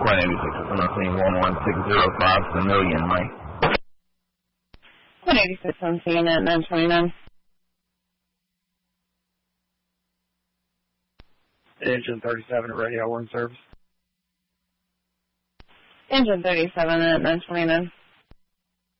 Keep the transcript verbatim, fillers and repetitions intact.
Quinn eighty-six, I'm listening one one six zero five, the million, Mike. Quinn eighty-six, I'm seeing at nine twenty-nine. Engine thirty-seven at radio, we're in service. Engine thirty-seven at nine twenty-nine.